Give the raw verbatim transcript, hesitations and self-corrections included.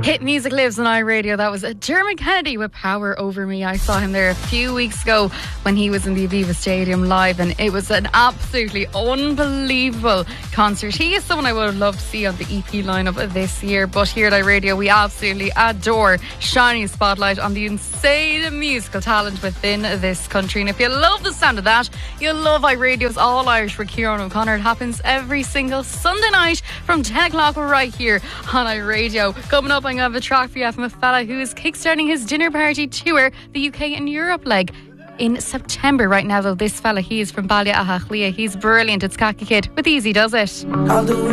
Hit music lives on iRadio. That was Dermot Kennedy with Power Over Me. I saw him there a few weeks ago when he was in the Aviva Stadium live, and it was an absolutely unbelievable concert. He is someone I would have loved to see on the E P lineup this year, but here at iRadio we absolutely adore shining a spotlight on the insane musical talent within this country. And if you love the sound of that, you'll love iRadio's All Irish with Ciarán O'Connor. It happens every single Sunday night from ten o'clock right here on iRadio. Coming up, I'm going to have a track for you from a fella who is kickstarting his dinner party tour, the U K and Europe leg, in September. Right now, though, this fella, he is from Balia Ahachlia. He's brilliant. It's Kaka Kid with Easy Does It.